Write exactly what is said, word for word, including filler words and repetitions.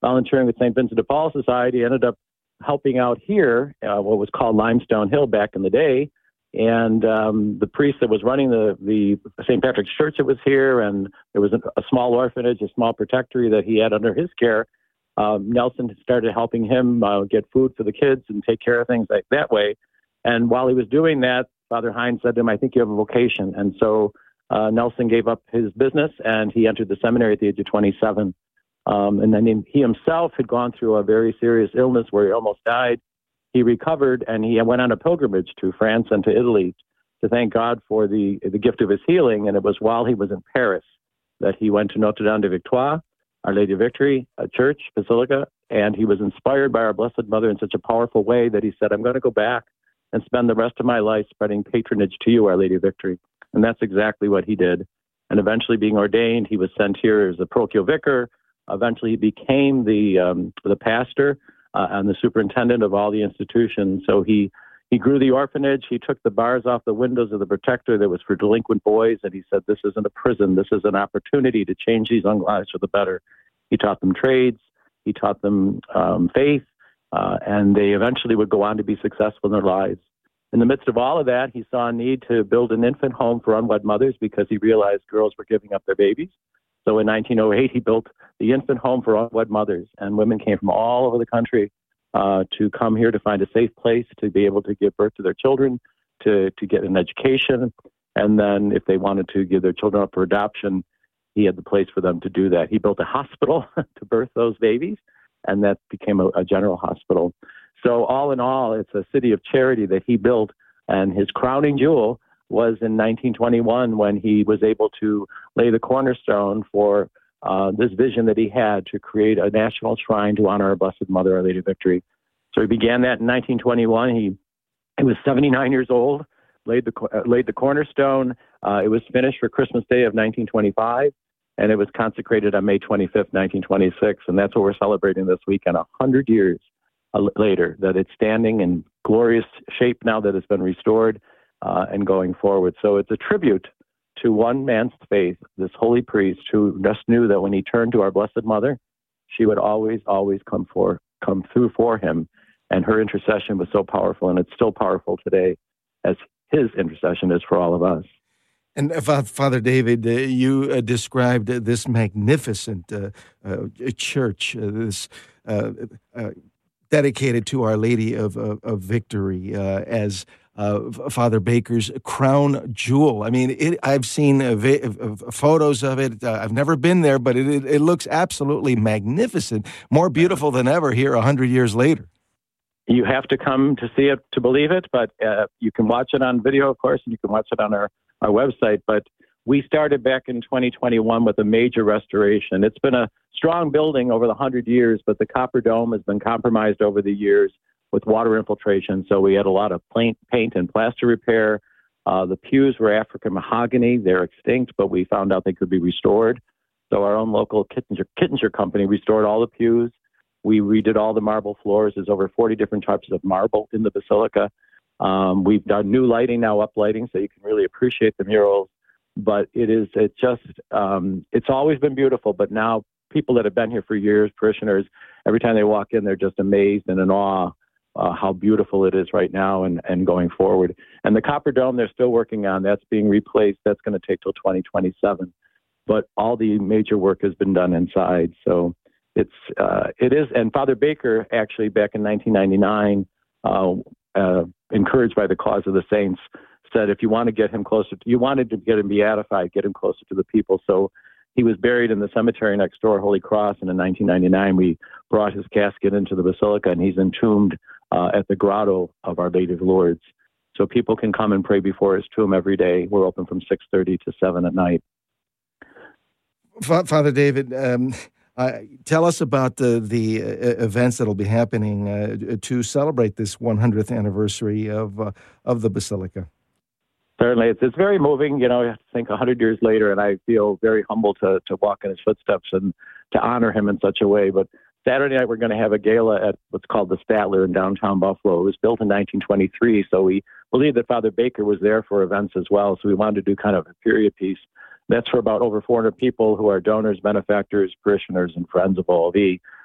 volunteering with Saint Vincent de Paul Society, ended up helping out here, uh, what was called Limestone Hill back in the day. And um, the priest that was running the, the Saint Patrick's Church that was here, and there was a, a small orphanage, a small protectory that he had under his care. Um, Nelson started helping him uh, get food for the kids and take care of things like that way. And while he was doing that, Father Hines said to him, I think you have a vocation. And so uh, Nelson gave up his business and he entered the seminary at the age of twenty-seven. Um, and then he himself had gone through a very serious illness where he almost died. He recovered and he went on a pilgrimage to France and to Italy to thank God for the, the gift of his healing. And it was while he was in Paris that he went to Notre Dame de Victoire, Our Lady of Victory, a church, basilica, and he was inspired by our Blessed Mother in such a powerful way that he said, I'm going to go back and spend the rest of my life spreading patronage to you, Our Lady of Victory. And that's exactly what he did. And eventually being ordained, he was sent here as a parochial vicar. Eventually he became the um, the pastor uh, and the superintendent of all the institutions. So he, he grew the orphanage. He took the bars off the windows of the protector that was for delinquent boys. And he said, this isn't a prison. This is an opportunity to change these young lives for the better. He taught them trades. He taught them um, faith. Uh, and they eventually would go on to be successful in their lives. In the midst of all of that, he saw a need to build an infant home for unwed mothers because he realized girls were giving up their babies. So in nineteen oh eight, he built the infant home for unwed mothers, and women came from all over the country uh, to come here to find a safe place to be able to give birth to their children, to, to get an education, and then if they wanted to give their children up for adoption, he had the place for them to do that. He built a hospital to birth those babies, and that became a, a general hospital. So all in all, it's a city of charity that he built, and his crowning jewel was in nineteen twenty-one when he was able to lay the cornerstone for uh, this vision that he had to create a national shrine to honor our Blessed Mother, Our Lady of Victory. So he began that in nineteen twenty-one. He, he was seventy-nine years old, laid the, uh, laid the cornerstone. Uh, it was finished for Christmas Day of nineteen twenty-five. And it was consecrated on May twenty-fifth, nineteen twenty-six. And that's what we're celebrating this weekend, one hundred years later, that it's standing in glorious shape now that it's been restored uh, and going forward. So it's a tribute to one man's faith, this holy priest who just knew that when he turned to our Blessed Mother, she would always, always come for, come through for him. And her intercession was so powerful, and it's still powerful today as his intercession is for all of us. And uh, Father David, uh, you uh, described uh, this magnificent uh, uh, church, uh, this uh, uh, dedicated to Our Lady of, of, of Victory uh, as uh, Father Baker's crown jewel. I mean, it, I've seen uh, va- uh, photos of it. Uh, I've never been there, but it, it, it looks absolutely magnificent, more beautiful than ever here a hundred years later. You have to come to see it to believe it, but uh, you can watch it on video, of course, and you can watch it on our our website, but we started back in twenty twenty-one with a major restoration. It's been a strong building over the hundred years, but the copper dome has been compromised over the years with water infiltration. So we had a lot of paint, paint and plaster repair. Uh, the pews were African mahogany. They're extinct, but we found out they could be restored. So our own local Kittinger, Kittinger company restored all the pews. We redid all the marble floors. There's over forty different types of marble in the basilica. Um, we've done new lighting now, up lighting, so you can really appreciate the murals. But it is, it just, um, it's always been beautiful. But now people that have been here for years, parishioners, every time they walk in, they're just amazed and in awe uh, how beautiful it is right now and, and going forward. And the copper dome, they're still working on. That's being replaced. That's going to take till twenty twenty-seven. But all the major work has been done inside. So it's, uh, it is. And Father Baker, actually, back in nineteen ninety-nine, uh, uh, encouraged by the cause of the saints, said if you want to get him closer, to, you wanted to get him beatified, get him closer to the people. So he was buried in the cemetery next door, Holy Cross, and in nineteen ninety-nine we brought his casket into the basilica, and he's entombed uh, at the grotto of Our Lady of Lourdes. So people can come and pray before his tomb every day. We're open from six thirty to seven at night. Father David, um, uh, tell us about the, the uh, events that will be happening uh, to celebrate this one hundredth anniversary of uh, of the Basilica. Certainly. It's, it's very moving. You know, I think one hundred years later, and I feel very humbled to, to walk in his footsteps and to honor him in such a way. But Saturday night, we're going to have a gala at what's called the Statler in downtown Buffalo. It was built in nineteen twenty-three, so we believe that Father Baker was there for events as well. So we wanted to do kind of a period piece. That's for about over four hundred people who are donors, benefactors, parishioners, and friends of O L V.